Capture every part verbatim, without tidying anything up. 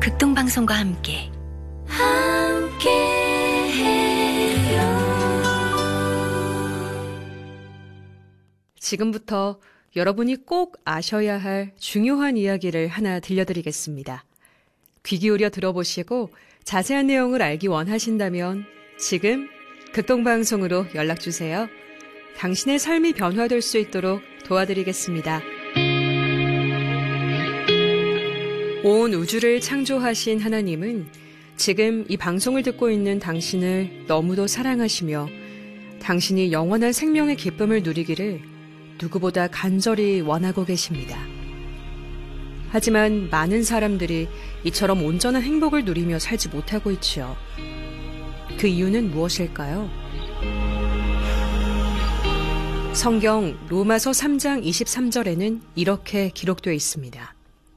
극동방송과 함께 함께해요. 지금부터 여러분이 꼭 아셔야 할 중요한 이야기를 하나 들려드리겠습니다. 귀 기울여 들어보시고 자세한 내용을 알기 원하신다면 지금 극동방송으로 연락주세요. 당신의 삶이 변화될 수 있도록 도와드리겠습니다. 온 우주를 창조하신 하나님은 지금 이 방송을 듣고 있는 당신을 너무도 사랑하시며 당신이 영원한 생명의 기쁨을 누리기를 누구보다 간절히 원하고 계십니다. 하지만 많은 사람들이 이처럼 온전한 행복을 누리며 살지 못하고 있지요. 그 이유는 무엇일까요? 성경 로마서 삼 장 이십삼 절에는 이렇게 기록되어 있습니다.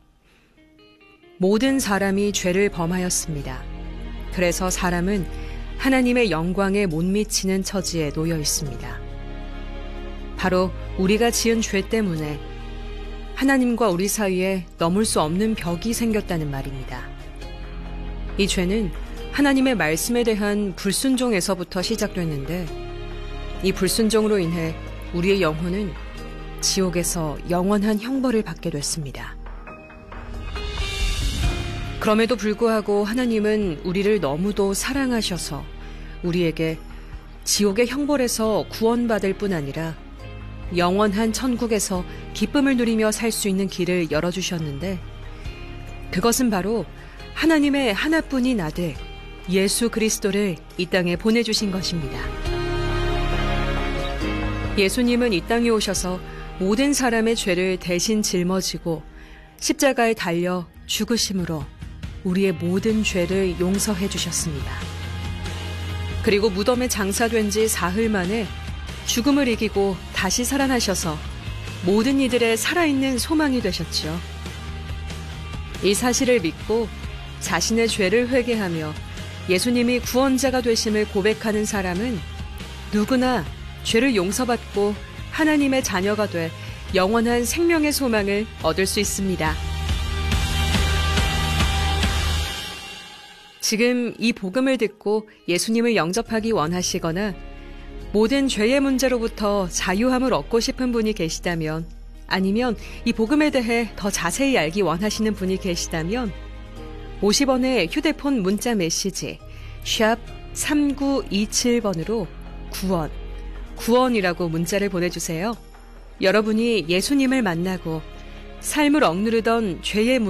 모든 사람이 죄를 범하였습니다. 그래서 사람은 하나님의 영광에 못 미치는 처지에 놓여 있습니다. 바로 우리가 지은 죄 때문에 하나님과 우리 사이에 넘을 수 없는 벽이 생겼다는 말입니다. 이 죄는 하나님의 말씀에 대한 불순종에서부터 시작됐는데 이 불순종으로 인해 우리의 영혼은 지옥에서 영원한 형벌을 받게 됐습니다. 그럼에도 불구하고 하나님은 우리를 너무도 사랑하셔서 우리에게 지옥의 형벌에서 구원받을 뿐 아니라 영원한 천국에서 기쁨을 누리며 살 수 있는 길을 열어주셨는데 그것은 바로 하나님의 하나뿐인 아들 예수 그리스도를 이 땅에 보내주신 것입니다. 예수님은 이 땅에 오셔서 모든 사람의 죄를 대신 짊어지고 십자가에 달려 죽으심으로 우리의 모든 죄를 용서해 주셨습니다. 그리고 무덤에 장사된 지 사흘 만에 죽음을 이기고 다시 살아나셔서 모든 이들의 살아있는 소망이 되셨지요. 이 사실을 믿고 자신의 죄를 회개하며 예수님이 구원자가 되심을 고백하는 사람은 누구나 죄를 용서받고 하나님의 자녀가 돼 영원한 생명의 소망을 얻을 수 있습니다. 지금 이 복음을 듣고 예수님을 영접하기 원하시거나 모든 죄의 문제로부터 자유함을 얻고 싶은 분이 계시다면 아니면 이 복음에 대해 더 자세히 알기 원하시는 분이 계시다면 오십 원의 휴대폰 문자 메시지 샵 삼구이칠 번으로 구원, 구원이라고 문자를 보내주세요. 여러분이 예수님을 만나고 삶을 억누르던 죄의